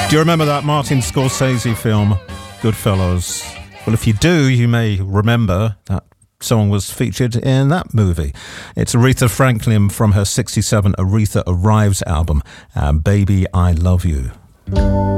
Do you remember that Martin Scorsese film, Goodfellas? Well, if you do, you may remember that song was featured in that movie. It's Aretha Franklin from her 67 Aretha Arrives album, Baby I Love You.